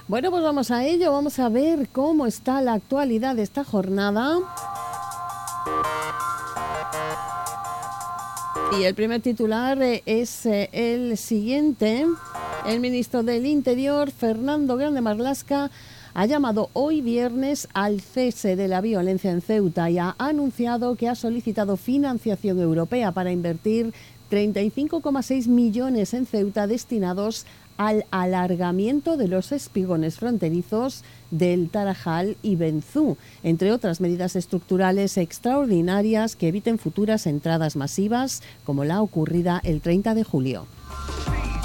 Bueno, pues vamos a ello, vamos a ver cómo está la actualidad de esta jornada. Y el primer titular es el siguiente. El ministro del Interior, Fernando Grande Marlaska, ha llamado hoy viernes al cese de la violencia en Ceuta y ha anunciado que ha solicitado financiación europea para invertir 35,6 millones en Ceuta destinados al alargamiento de los espigones fronterizos del Tarajal y Benzú, entre otras medidas estructurales extraordinarias que eviten futuras entradas masivas como la ocurrida el 30 de julio.